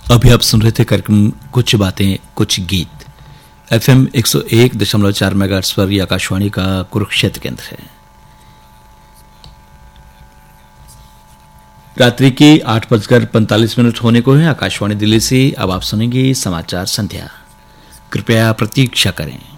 अभी आप सुन रहे थे कार्यक्रम कुछ बातें कुछ गीत। FM 101.4 मेगाहर्ट्ज पर यह आकाशवाणी का कुरुक्षेत्र केंद्र है। रात्रि के 8:45 होने को है। आकाशवाणी दिल्ली से अब आप सुनेंगे समाचार संध्या। कृपया प्रतीक्षा करें।